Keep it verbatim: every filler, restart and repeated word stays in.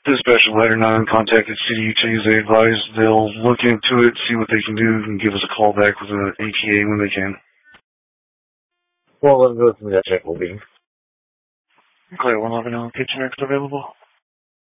Dispatch Ladder nine contacted City Utilities. They advise they'll look into it, see what they can do, and give us a call back with an A T A when they can. Well, let's go through that check will be. Clear one eleven, I'll get you next available.